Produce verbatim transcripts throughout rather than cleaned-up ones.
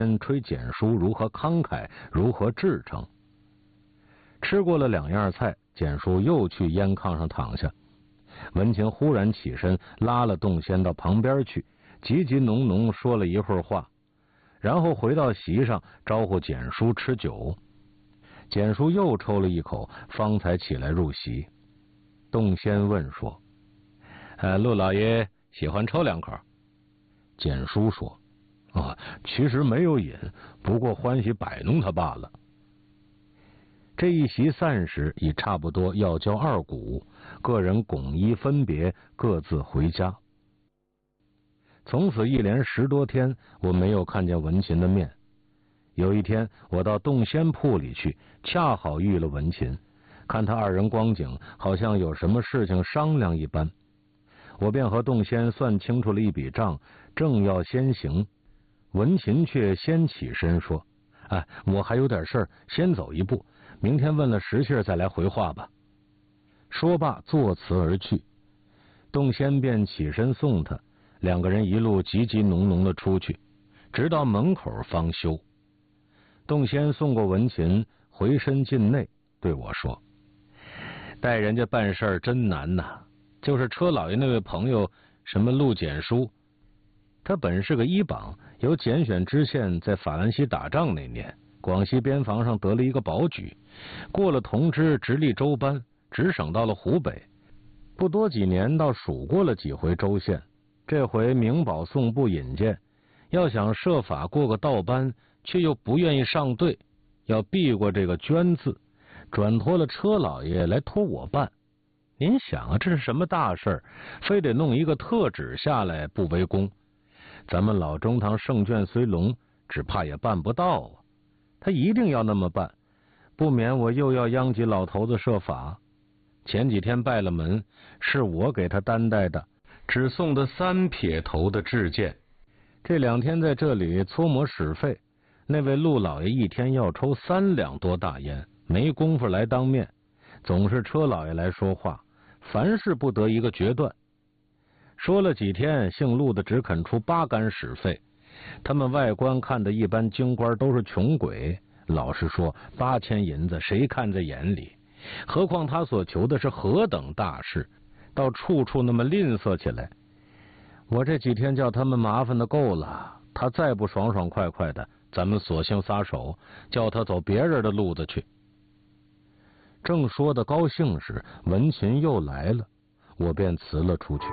吹简书如何慷慨，如何至诚。吃过了两样菜，简书又去烟炕上躺下。文琴忽然起身，拉了洞仙到旁边去，急急浓浓说了一会儿话，然后回到席上招呼简书吃酒。简书又抽了一口，方才起来入席。洞仙问说：“呃，陆老爷喜欢抽两口？”简书说：“啊，其实没有瘾，不过欢喜摆弄他罢了。”这一席散时已差不多要交二鼓，个人拱衣分别，各自回家。从此一连十多天，我没有看见文琴的面。有一天，我到洞仙铺里去，恰好遇了文琴，看他二人光景，好像有什么事情商量一般。我便和洞仙算清楚了一笔账，正要先行，文琴却先起身说：“哎，我还有点事儿，先走一步，明天问了时信再来回话吧。”说罢作辞而去。洞仙便起身送他，两个人一路急急浓浓的出去，直到门口方休。洞仙送过文琴，回身进内对我说：“带人家办事儿真难呐，就是车老爷那位朋友什么陆简书，他本是个医榜，由拣选知县在法兰西打仗那年，广西边防上得了一个保举，过了同知直隶州班，直省到了湖北，不多几年倒数过了几回州县，这回明保送部引荐，要想设法过个道班，却又不愿意上队，要避过这个捐字，转托了车老爷来托我办。您想啊，这是什么大事儿，非得弄一个特旨下来不为功。咱们老中堂圣眷虽隆，只怕也办不到啊。他一定要那么办，不免我又要殃及老头子设法。前几天拜了门，是我给他担待的，只送的三撇头的制件。这两天在这里搓磨使费，那位陆老爷一天要抽三两多大烟，没工夫来当面，总是车老爷来说话，凡事不得一个决断。说了几天，姓陆的只肯出八竿使费。他们外观看的一般京官都是穷鬼，老实说，八千银子谁看在眼里？何况他所求的是何等大事，到处处那么吝啬起来。我这几天叫他们麻烦的够了，他再不爽爽快快的，咱们索性撒手，叫他走别人的路子去。正说的高兴时，文琴又来了，我便辞了出去。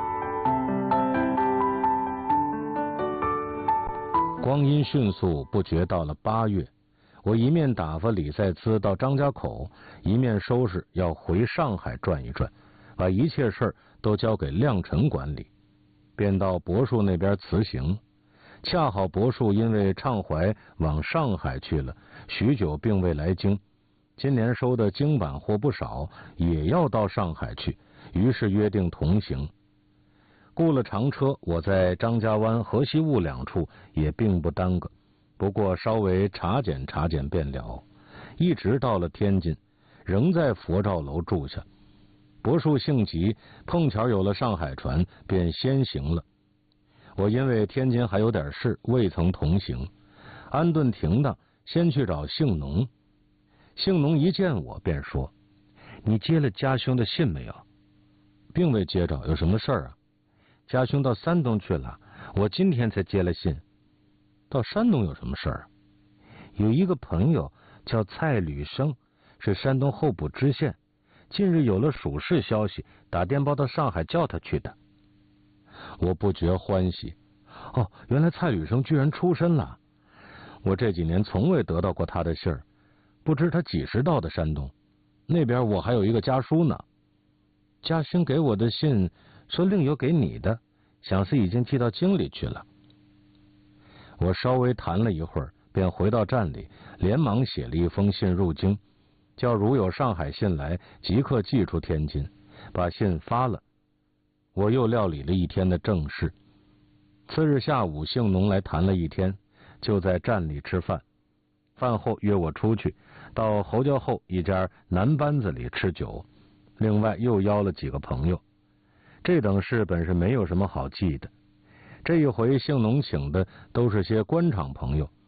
光阴迅速，不觉到了八月，我一面打发李在兹到张家口，一面收拾要回上海转一转，把一切事儿都交给亮臣管理，便到柏树那边辞行。恰好柏树因为畅怀往上海去了，许久并未来京，今年收的京版货不少，也要到上海去，于是约定同行。雇了长车，我在张家湾、河西坞两处也并不耽搁，不过稍微查检查检便了，一直到了天津，仍在佛照楼住下。柏树性急，碰巧有了上海船，便先行了。我因为天津还有点事，未曾同行，安顿停当，先去找姓农。姓农一见我便说：“你接了家兄的信没有？”并未接着，有什么事儿啊？家兄到山东去了，我今天才接了信。到山东有什么事儿？有一个朋友叫蔡履生，是山东候补知县，近日有了属事消息，打电报到上海叫他去的。我不觉欢喜，哦，原来蔡履生居然出身了。我这几年从未得到过他的信儿，不知他几时到的山东。那边我还有一个家书呢。家兄给我的信说另有给你的，想是已经寄到京里去了。我稍微谈了一会儿，便回到站里，连忙写了一封信入京，叫如有上海信来，即刻寄出天津，把信发了。我又料理了一天的正事。次日下午，姓农来谈了一天，就在站里吃饭。饭后约我出去，到侯家后一家南班子里吃酒，另外又邀了几个朋友。这等事本是没有什么好记的，这一回姓农请的都是些官场朋友，